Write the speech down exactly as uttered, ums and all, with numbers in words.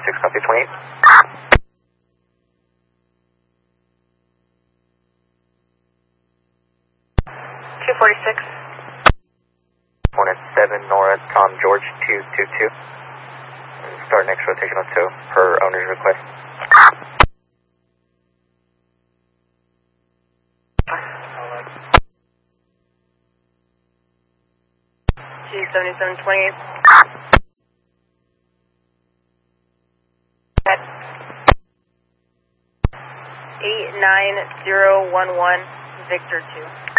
forty-six, copy twenty-eight. two forty-six. Hornet seven, Nora, Tom, George, two two two. Start next rotation on two, per owner's request. G seventy-seven twenty-eight. eight nine zero one one, Victor two.